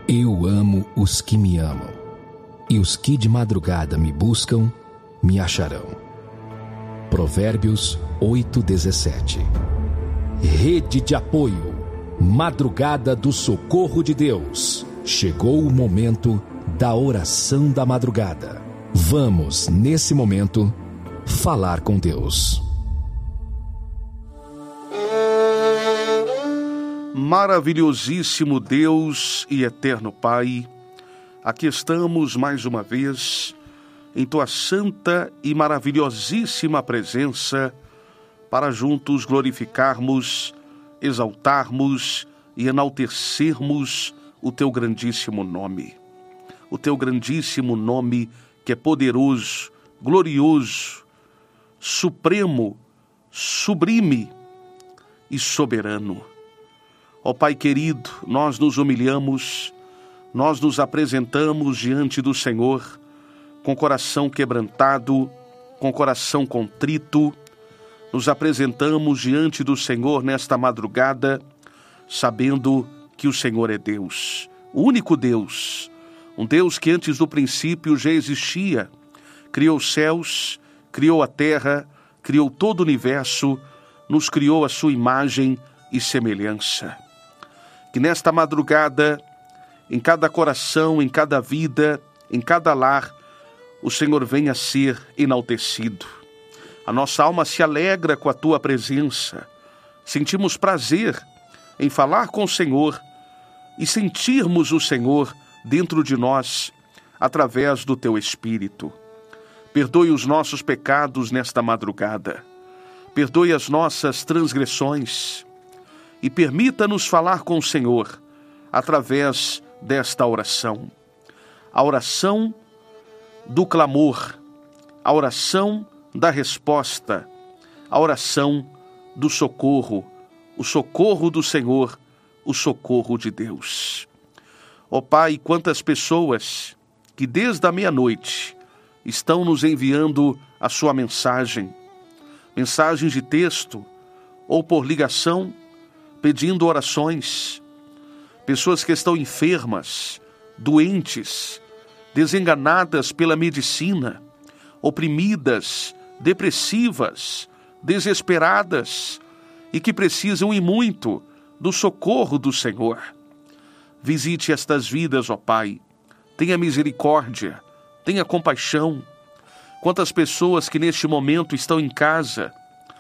Eu amo os que me amam, e os que de madrugada me buscam, me acharão. Provérbios 8:17. Rede de apoio, madrugada do socorro de Deus. Chegou o momento da oração da madrugada. Vamos, nesse momento, falar com Deus. Maravilhosíssimo Deus e eterno Pai, aqui estamos mais uma vez em Tua santa e maravilhosíssima presença para juntos glorificarmos, exaltarmos e enaltecermos o Teu grandíssimo nome. O Teu grandíssimo nome que é poderoso, glorioso, supremo, sublime e soberano. Ó Pai querido, nós nos humilhamos, nós nos apresentamos diante do Senhor com coração quebrantado, com coração contrito. Nos apresentamos diante do Senhor nesta madrugada, sabendo que o Senhor é Deus, o único Deus, um Deus que antes do princípio já existia, criou os céus, criou a terra, criou todo o universo, nos criou a sua imagem e semelhança. Que nesta madrugada, em cada coração, em cada vida, em cada lar, o Senhor venha a ser enaltecido. A nossa alma se alegra com a Tua presença. Sentimos prazer em falar com o Senhor e sentirmos o Senhor dentro de nós, através do Teu Espírito. Perdoe os nossos pecados nesta madrugada. Perdoe as nossas transgressões. E permita-nos falar com o Senhor através desta oração. A oração do clamor, a oração da resposta, a oração do socorro, o socorro do Senhor, o socorro de Deus. Ó Pai, quantas pessoas que desde a meia-noite estão nos enviando a sua mensagem de texto ou por ligação, pedindo orações, pessoas que estão enfermas, doentes, desenganadas pela medicina, oprimidas, depressivas, desesperadas e que precisam e muito do socorro do Senhor. Visite estas vidas, ó Pai, tenha misericórdia, tenha compaixão. Quantas pessoas que neste momento estão em casa,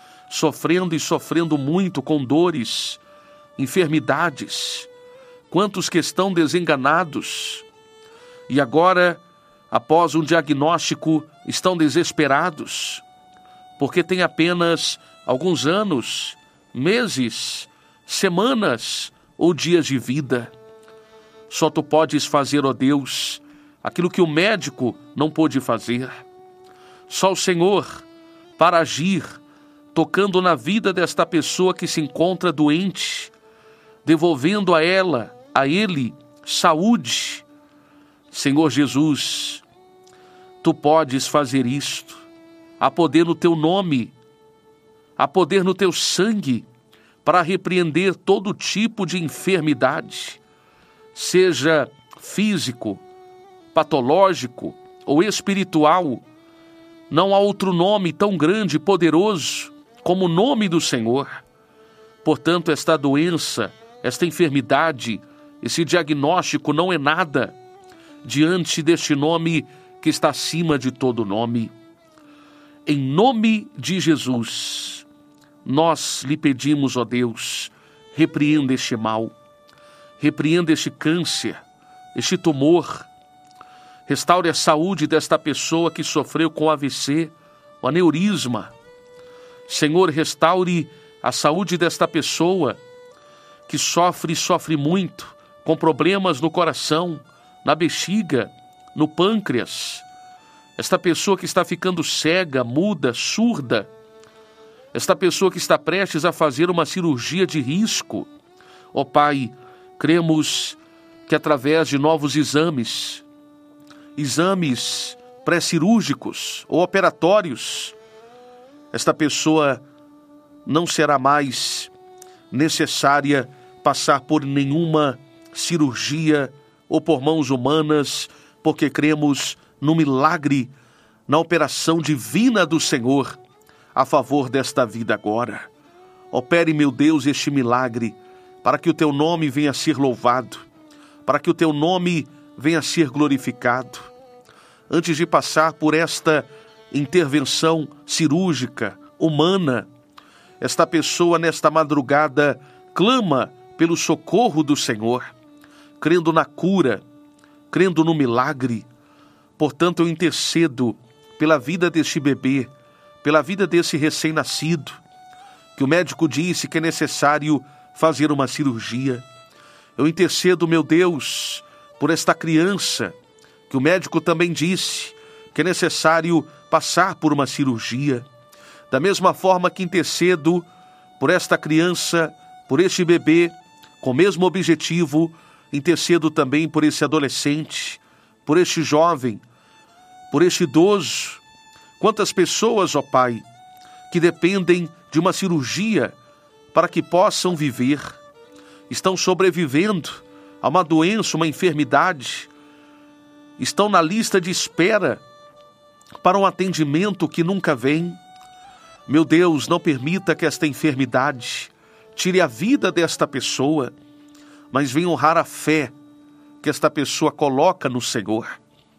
sofrendo muito com dores, enfermidades, quantos que estão desenganados e agora, após um diagnóstico, estão desesperados, porque têm apenas alguns anos, meses, semanas ou dias de vida. Só Tu podes fazer, ó Deus, aquilo que o médico não pôde fazer. Só o Senhor para agir, tocando na vida desta pessoa que se encontra doente, devolvendo a ela, a ele, saúde. Senhor Jesus, Tu podes fazer isto. Há poder no Teu nome, há poder no Teu sangue para repreender todo tipo de enfermidade, seja físico, patológico ou espiritual. Não há outro nome tão grande e poderoso como o nome do Senhor. Portanto, esta doença, esta enfermidade, esse diagnóstico não é nada diante deste nome que está acima de todo nome. Em nome de Jesus, nós lhe pedimos, ó Deus, repreenda este mal, repreenda este câncer, este tumor, restaure a saúde desta pessoa que sofreu com AVC, o aneurisma. Senhor, restaure a saúde desta pessoa que sofre muito, com problemas no coração, na bexiga, no pâncreas. Esta pessoa que está ficando cega, muda, surda. Esta pessoa que está prestes a fazer uma cirurgia de risco. Ó Pai, cremos que através de novos exames pré-cirúrgicos ou operatórios, esta pessoa não será mais necessária passar por nenhuma cirurgia ou por mãos humanas, porque cremos no milagre, na operação divina do Senhor a favor desta vida agora. Opere, meu Deus, este milagre, para que o teu nome venha a ser louvado, para que o teu nome venha a ser glorificado. Antes de passar por esta intervenção cirúrgica, humana, esta pessoa nesta madrugada clama pelo socorro do Senhor, crendo na cura, crendo no milagre. Portanto, eu intercedo pela vida deste bebê, pela vida desse recém-nascido, que o médico disse que é necessário fazer uma cirurgia. Eu intercedo, meu Deus, por esta criança, que o médico também disse que é necessário passar por uma cirurgia. Da mesma forma que intercedo por esta criança, por este bebê, com o mesmo objetivo, intercedo também por esse adolescente, por este jovem, por este idoso. Quantas pessoas, ó Pai, que dependem de uma cirurgia para que possam viver, estão sobrevivendo a uma doença, uma enfermidade, estão na lista de espera para um atendimento que nunca vem. Meu Deus, não permita que esta enfermidade tire a vida desta pessoa, mas venha honrar a fé que esta pessoa coloca no Senhor.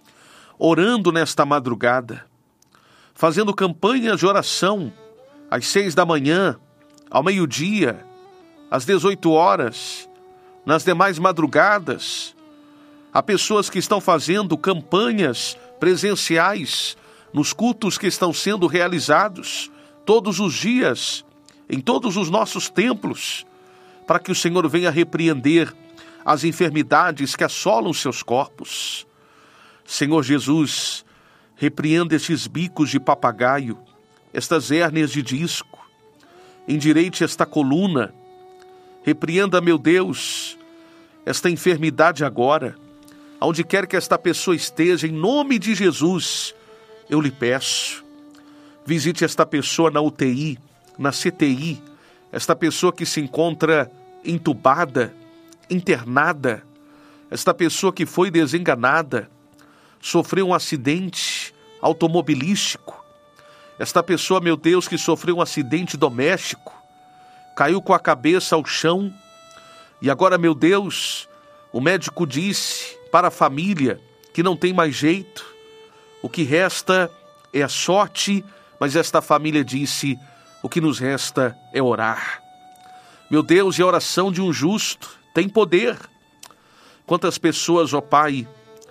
Orando nesta madrugada, fazendo campanhas de oração às 6 da manhã, ao meio-dia, às 18 horas, nas demais madrugadas. Há pessoas que estão fazendo campanhas presenciais nos cultos que estão sendo realizados todos os dias, em todos os nossos templos, para que o Senhor venha repreender as enfermidades que assolam seus corpos. Senhor Jesus, repreenda estes bicos de papagaio, estas hérnias de disco, endireite esta coluna, repreenda, meu Deus, esta enfermidade agora, aonde quer que esta pessoa esteja, em nome de Jesus, eu lhe peço, visite esta pessoa na UTI, na CTI, esta pessoa que se encontra entubada, internada, esta pessoa que foi desenganada, sofreu um acidente automobilístico, esta pessoa, meu Deus, que sofreu um acidente doméstico, caiu com a cabeça ao chão, e agora, meu Deus, o médico disse para a família que não tem mais jeito, o que resta é a sorte, mas esta família disse, o que nos resta é orar. Meu Deus, e a oração de um justo tem poder. Quantas pessoas, ó Pai,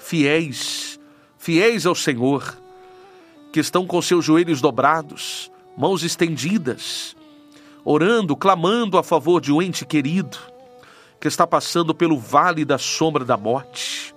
fiéis ao Senhor, que estão com seus joelhos dobrados, mãos estendidas, orando, clamando a favor de um ente querido, que está passando pelo vale da sombra da morte.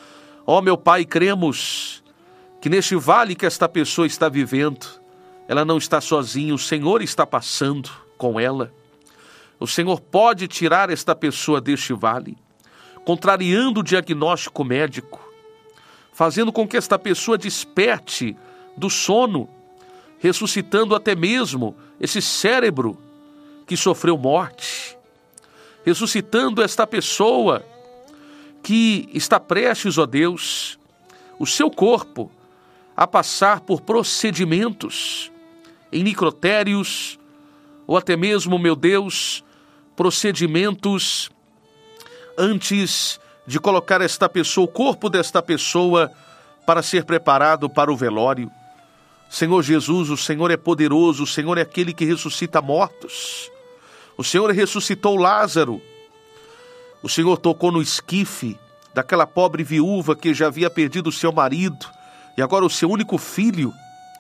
Ó meu Pai, cremos que neste vale que esta pessoa está vivendo, ela não está sozinha, o Senhor está passando com ela. O Senhor pode tirar esta pessoa deste vale, contrariando o diagnóstico médico, fazendo com que esta pessoa desperte do sono, ressuscitando até mesmo esse cérebro que sofreu morte, ressuscitando esta pessoa que está prestes, ó Deus, o seu corpo a passar por procedimentos em necrotérios, ou até mesmo, meu Deus, procedimentos antes de colocar esta pessoa, o corpo desta pessoa, para ser preparado para o velório. Senhor Jesus, o Senhor é poderoso, o Senhor é aquele que ressuscita mortos. O Senhor ressuscitou Lázaro. O Senhor tocou no esquife daquela pobre viúva que já havia perdido o seu marido e agora o seu único filho.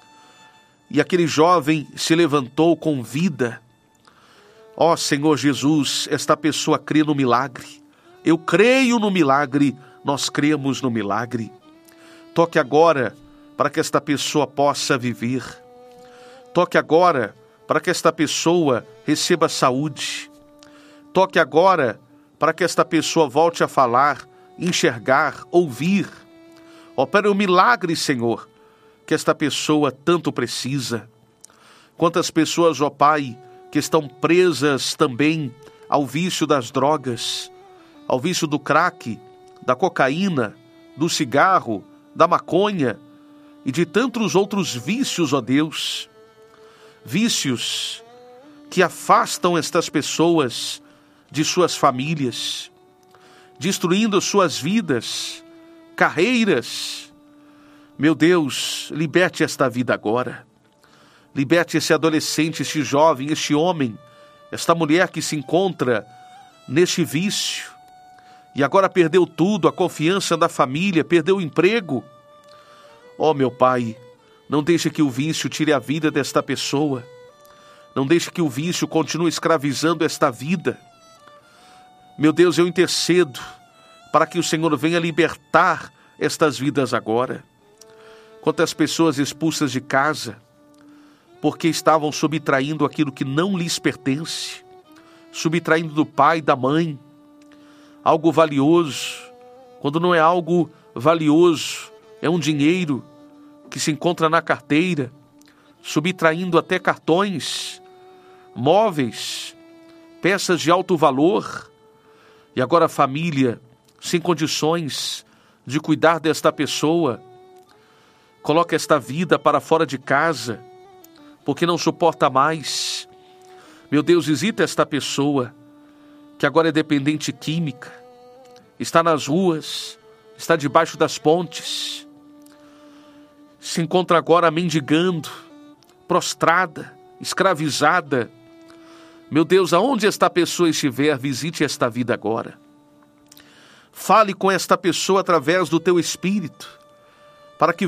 E aquele jovem se levantou com vida. Ó Senhor Jesus, esta pessoa crê no milagre. Eu creio no milagre, nós cremos no milagre. Toque agora para que esta pessoa possa viver. Toque agora para que esta pessoa receba saúde. Toque agora para que esta pessoa volte a falar, enxergar, ouvir. Opere um milagre, Senhor, que esta pessoa tanto precisa. Quantas pessoas, ó Pai, que estão presas também ao vício das drogas, ao vício do crack, da cocaína, do cigarro, da maconha e de tantos outros vícios, ó Deus. Vícios que afastam estas pessoas de suas famílias, destruindo suas vidas, carreiras. Meu Deus, liberte esta vida agora. Liberte esse adolescente, esse jovem, este homem, esta mulher que se encontra neste vício e agora perdeu tudo, a confiança da família, perdeu o emprego. Ó meu Pai, não deixe que o vício tire a vida desta pessoa. Não deixe que o vício continue escravizando esta vida. Meu Deus, eu intercedo para que o Senhor venha libertar estas vidas agora. Quantas pessoas expulsas de casa, porque estavam subtraindo aquilo que não lhes pertence, subtraindo do pai, da mãe, algo valioso, quando não é algo valioso, é um dinheiro que se encontra na carteira, subtraindo até cartões, móveis, peças de alto valor, e agora a família, sem condições de cuidar desta pessoa, coloca esta vida para fora de casa, porque não suporta mais. Meu Deus, visita esta pessoa, que agora é dependente química, está nas ruas, está debaixo das pontes, se encontra agora mendigando, prostrada, escravizada. Meu Deus, aonde esta pessoa estiver, visite esta vida agora. Fale com esta pessoa através do teu Espírito, para que